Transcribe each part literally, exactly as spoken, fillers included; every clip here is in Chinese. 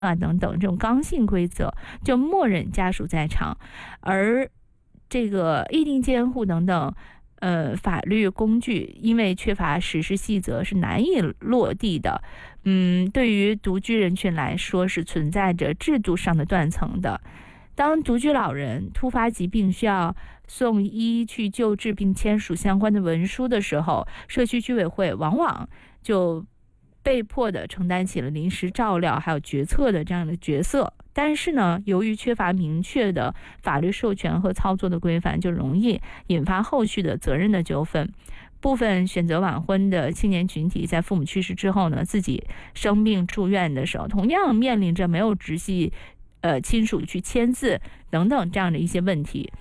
啊等等这种刚性规则，就默认家属在场，而这个议定监护等等呃法律工具因为缺乏实施细则是难以落地的。嗯，对于独居人群来说是存在着制度上的断层的。当独居老人突发疾病需要送医去救治并签署相关的文书的时候，社区居委会往往就被迫的承担起了临时照料还有决策的这样的角色。但是呢，由于缺乏明确的法律授权和操作的规范，就容易引发后续的责任的纠纷。部分选择晚婚的青年群体在父母去世之后呢，自己生病住院的时候，同样面临着没有直系呃亲属去签字等等这样的一些问题。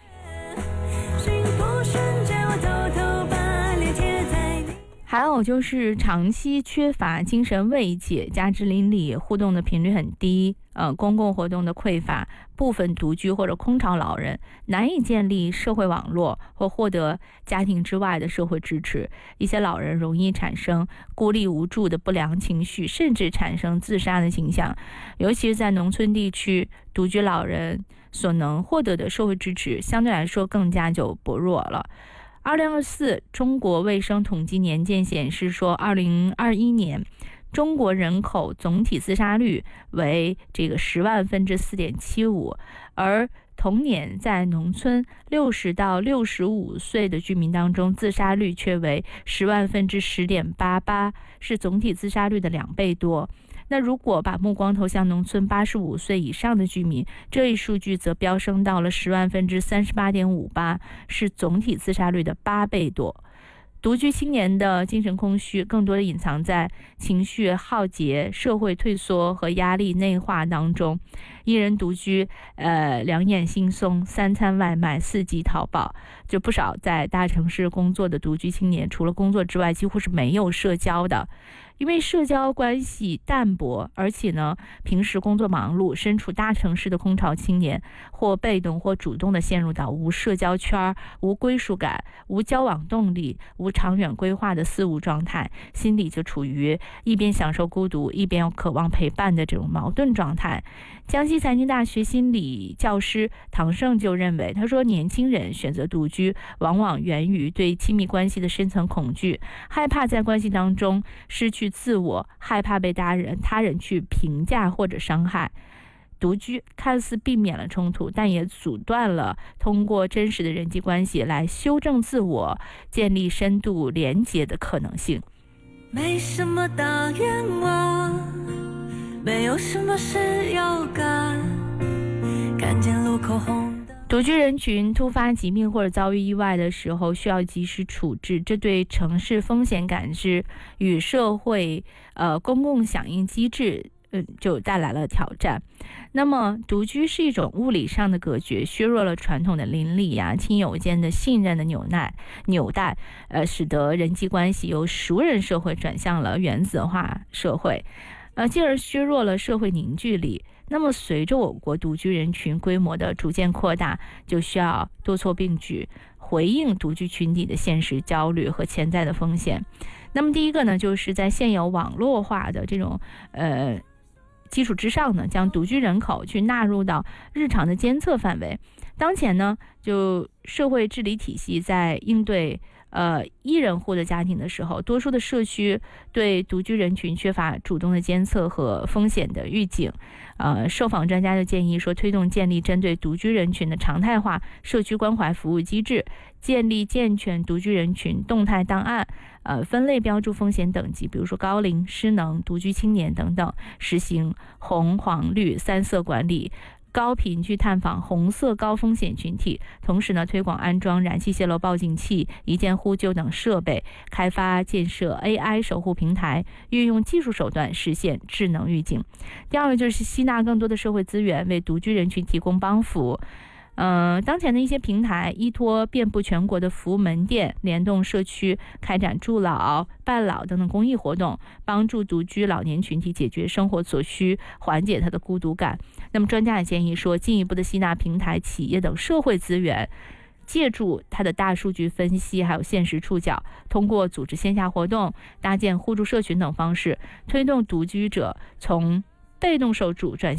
还有就是长期缺乏精神慰藉，家之邻里互动的频率很低，呃，公共活动的匮乏，部分独居或者空巢老人难以建立社会网络或获得家庭之外的社会支持，一些老人容易产生孤立无助的不良情绪，甚至产生自杀的倾向。尤其是在农村地区，独居老人所能获得的社会支持相对来说更加就薄弱了。二零二四中国卫生统计年鉴显示说，二零二一年中国人口总体自杀率为这个十万分之四点七五，而同年在农村六十到六十五岁的居民当中，自杀率却为十万分之十点八八，是总体自杀率的两倍多。那如果把目光投向农村八十五岁以上的居民，这一数据则飙升到了十万分之三十八点五八，是总体自杀率的八倍多。独居青年的精神空虚更多的隐藏在情绪耗竭、社会退缩和压力内化当中。一人独居，呃，两眼惺忪，三餐外卖，四季淘宝。就不少在大城市工作的独居青年，除了工作之外，几乎是没有社交的。因为社交关系淡薄，而且呢，平时工作忙碌，身处大城市的空巢青年，或被动或主动的陷入到无社交圈、无归属感、无交往动力、无长远规划的四无状态，心里就处于一边享受孤独，一边又渴望陪伴的这种矛盾状态。江西财经大学心理教师唐胜就认为，他说，年轻人选择独居，往往源于对亲密关系的深层恐惧，害怕在关系当中失去自我，害怕被他人他人去评价或者伤害。独居看似避免了冲突，但也阻断了通过真实的人际关系来修正自我、建立深度连结的可能性。 没什么大愿望，没有什么事要干，看见路口红。 独居人群突发疾病或者遭遇意外的时候，需要及时处置，这对城市风险感知与社会呃公共响应机制嗯，就带来了挑战。那么独居是一种物理上的隔绝，削弱了传统的邻里呀、啊、亲友间的信任的纽带纽带呃，使得人际关系由熟人社会转向了原子化社会，呃，进而削弱了社会凝聚力。那么随着我国独居人群规模的逐渐扩大，就需要多措并举，回应独居群体的现实焦虑和潜在的风险。那么第一个呢，就是在现有网络化的这种呃基础之上呢，将独居人口去纳入到日常的监测范围。当前呢，就社会治理体系在应对呃一人户的家庭的时候，多数的社区对独居人群缺乏主动的监测和风险的预警。呃，受访专家就建议说，推动建立针对独居人群的常态化社区关怀服务机制，建立健全独居人群动态档案，呃，分类标注风险等级，比如说高龄、失能、独居青年等等，实行红、黄、绿三色管理。高频去探访红色高风险群体，同时呢，推广安装燃气泄漏报警器、一键呼救等设备，开发建设 A I 守护平台，运用技术手段实现智能预警。第二个就是吸纳更多的社会资源，为独居人群提供帮扶。呃，当前的一些平台依托遍布全国的服务门店，联动社区开展助老、伴老等等公益活动，帮助独居老年群体解决生活所需，缓解他的孤独感。那么专家也建议说，进一步的吸纳平台、企业等社会资源，借助它的大数据分析还有现实触角，通过组织线下活动、搭建互助社群等方式，推动独居者从被动受助转